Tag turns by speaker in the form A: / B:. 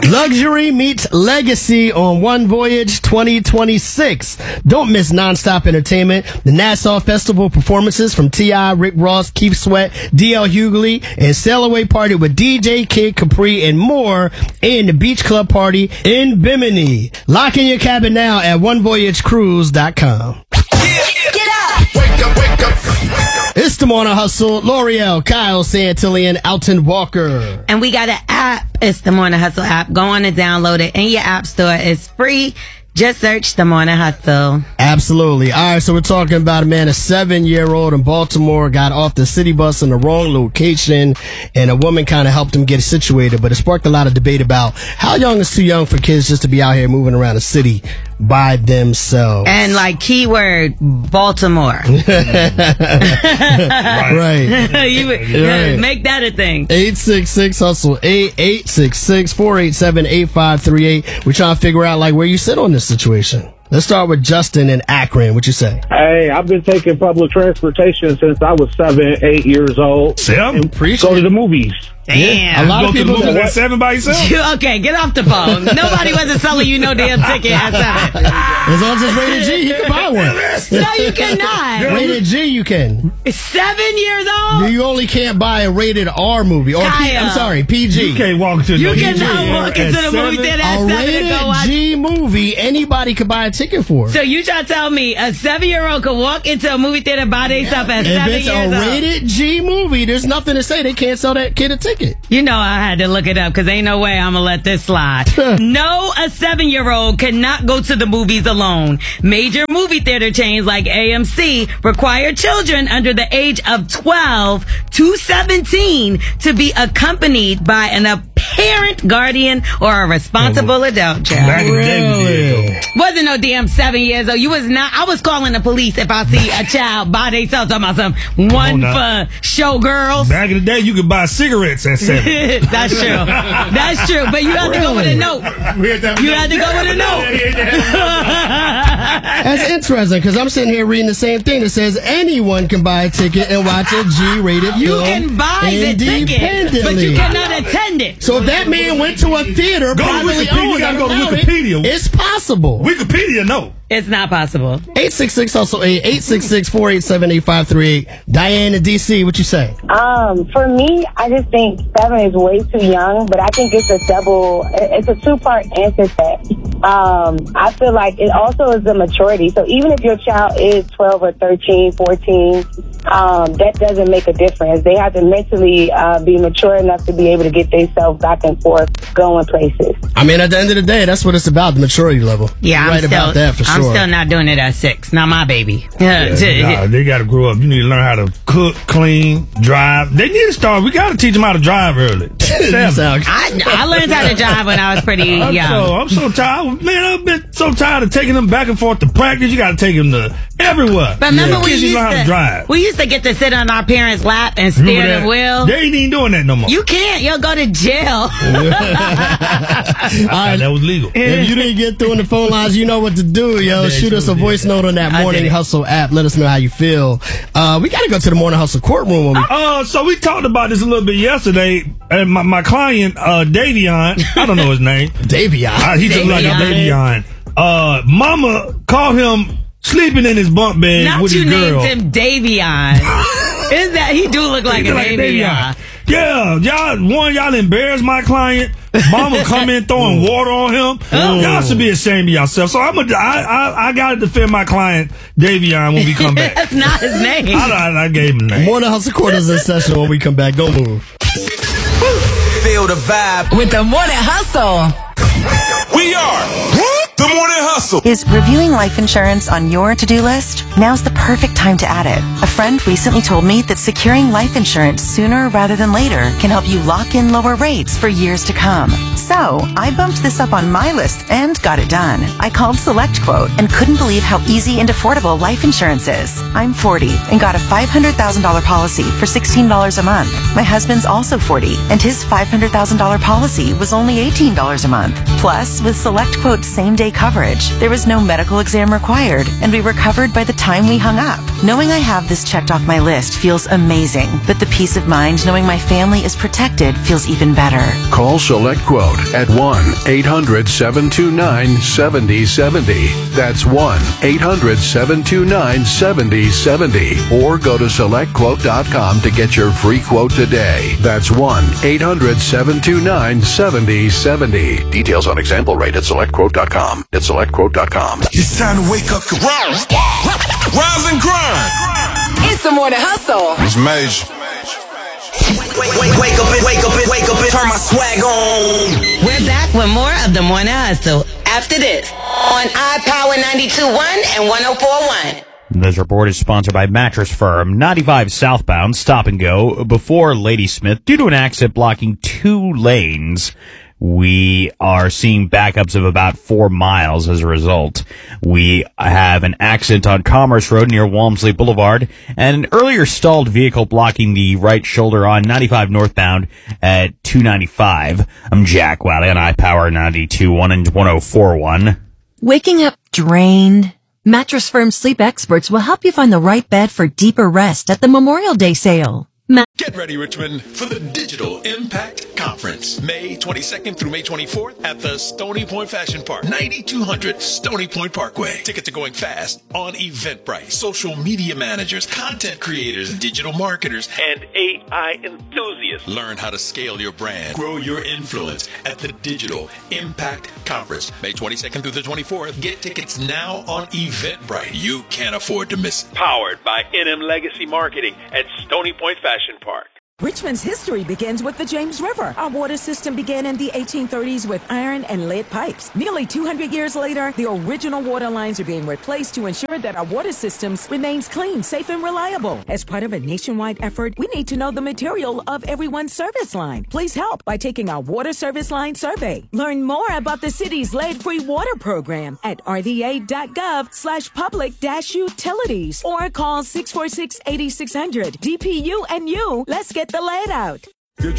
A: Luxury meets Legacy on One Voyage 2026. Don't miss nonstop entertainment. The Nassau Festival performances from T.I., Rick Ross, Keith Sweat, D.L. Hughley, and Sail Away Party with DJ Kid Capri and more in the Beach Club Party in Bimini. Lock in your cabin now at onevoyagecruise.com.
B: Get up! Wake up!
A: It's the Morning Hustle. L'Oreal, Kyle Santillan, Alton Walker.
C: And we got an app. It's the Morning Hustle app. Go on and download it in your app store. It's free. Just search the Morning Hustle.
A: Absolutely. All right, so we're talking about a 7-year-old in Baltimore got off the city bus in the wrong location, and a woman kind of helped him get situated, but it sparked a lot of debate about how young is too young for kids just to be out here moving around the city by themselves.
C: And like keyword, Baltimore.
A: Right.
C: Right. Make that a thing.
A: 866-HUSTLE, 866-487-8538. We're trying to figure out like where you sit on this situation. Let's start with Justin in Akron. What you say?
D: Hey, I've been taking public transportation since I was 7, 8 years old.
A: Sam,
D: go to the movies.
C: Damn.
A: Yeah, a lot of people
E: go to the movies at 7 by yourself?
C: Okay, get off the phone. Nobody wasn't selling you no damn ticket at 7.
A: As long as it's rated G, you can buy one.
C: No, you cannot.
A: Rated G, you can.
C: 7 years old?
A: You only can't buy a rated R movie. Or I'm sorry, PG.
E: You can't walk into
C: You
E: the
C: cannot walk into the movie theater at 7 and go watch.
A: A rated G movie, anybody could buy a ticket for.
C: So you try to tell me a 7-year-old could walk into a movie theater by themselves at 7 years old?
A: If it's a rated G movie, there's nothing to say they can't sell that kid a ticket.
C: You know I had to look it up because ain't no way I'm going to let this slide. No, a 7-year-old cannot go to the movies alone. Major movie theater chains like AMC require children under the age of 12 to 17 to be accompanied by an parent, guardian, or a responsible adult child.
E: Back in the day, we did, though.
C: Wasn't no damn 7 years old. You was not. I was calling the police if I see a child by themselves talking about some one for showgirls.
E: Back in the day, you could buy cigarettes at 7.
C: That's true. That's true. But you had to go with a note. You had to go with a note.
A: That's interesting because I'm sitting here reading the same thing that says anyone can buy a ticket and watch a G-rated film.
C: You can buy the ticket, but you cannot attend it.
A: So if that man went to a theater, privately owned,
E: you gotta go to Wikipedia.
A: It's possible.
E: Wikipedia, no.
C: It's not possible.
A: 866-HUSTLE, 866-487-8538. Diane in D.C., what you say?
F: For me, I just think 7 is way too young, but I think it's a two-part answer set. I feel like it also is the maturity. So even if your child is 12 or 13, 14, that doesn't make a difference. They have to mentally be mature enough to be able to get themselves back and forth going places.
A: I mean, at the end of the day, that's what it's about, the maturity level.
C: Yeah,
A: You're about that for sure.
C: I'm still not doing it at 6. Not my baby.
E: Nah, they got to grow up. You need to learn how to cook, clean, drive. They need to start. We got to teach them how to drive early.
C: I learned how to drive when I was pretty young.
E: I'm so tired. Man, I've been so tired of taking them back and forth to practice. You got to take them to everywhere.
C: But remember
E: we used
C: to get to sit on our parents' lap and steer the wheel.
E: They ain't even doing that no more.
C: You can't. You'll go to jail.
E: That was legal.
A: If you didn't get through on the phone lines, you know what to do, yo. Shoot us a voice note on that Morning Hustle app. Let us know how you feel. We got to go to the Morning Hustle courtroom.
E: So we talked about this a little bit yesterday. And my client, Davion, I don't know his name.
A: Davion.
E: He just like a Davion. Mama caught him sleeping in his bunk bed with his girl.
C: Not you named him Davion. Is that he do look like a Davion?
E: Yeah, y'all embarrassed my client. Mama come in throwing water on him. Y'all should be ashamed of yourself. So I gotta defend my client Davion when we come back.
C: That's not his name.
E: I gave him a name.
A: Morning Hustle Court is in session when we come back. Don't move.
B: Feel the vibe
G: with the Morning Hustle.
B: We are the Morning Hustle.
H: Is reviewing life insurance on your to-do list? Now's the perfect time to add it. A friend recently told me that securing life insurance sooner rather than later can help you lock in lower rates for years to come. So I bumped this up on my list and got it done. I called SelectQuote and couldn't believe how easy and affordable life insurance is. I'm 40 and got a $500,000 policy for $16 a month. My husband's also 40 and his $500,000 policy was only $18 a month. Plus, with SelectQuote's same-day coverage. There was no medical exam required, and we were covered by the time we hung up. Knowing I have this checked off my list feels amazing, but the peace of mind knowing my family is protected feels even better.
G: Call Select Quote at 1-800-729-7070. That's 1-800-729-7070. Or go to SelectQuote.com to get your free quote today. That's 1-800-729-7070. Details on example rate at SelectQuote.com. At SelectQuote.com.
B: It's time to wake up. Rise and grind.
I: It's the Morning Hustle.
B: It's major.
J: Wake up and turn my swag on.
C: We're back with more of the Morning Hustle after this on iPower 92.1 and 104.1.
K: This report is sponsored by Mattress Firm. 95 southbound, stop and go before Ladysmith. Due to an accident blocking 2 lanes, we are seeing backups of about 4 miles as a result. We have an accident on Commerce Road near Walmsley Boulevard and an earlier stalled vehicle blocking the right shoulder on 95 northbound at 295. I'm Jack Wally on iPower 92.1 and 104.1.
L: Waking up drained? Mattress Firm sleep experts will help you find the right bed for deeper rest at the Memorial Day sale.
M: Get ready, Richmond, for the Digital Impact Conference, May 22nd through May 24th at the Stony Point Fashion Park, 9200 Stony Point Parkway. Tickets are going fast on Eventbrite. Social media managers, content creators, digital marketers, and AI enthusiasts. Learn how to scale your brand, grow your influence at the Digital Impact Conference, May 22nd through the 24th. Get tickets now on Eventbrite. You can't afford to miss it.
N: Powered by NM Legacy Marketing at Stony Point Fashion Park.
O: Richmond's history begins with the James River. Our water system began in the 1830s with iron and lead pipes. Nearly 200 years later, the original water lines are being replaced to ensure that our water systems remains clean, safe, and reliable. As part of a nationwide effort, we need to know the material of everyone's service line. Please help by taking our water service line survey. Learn more about the city's lead-free water program at rva.gov/public-utilities or call 646-8600. DPU and you, let's get the lead out.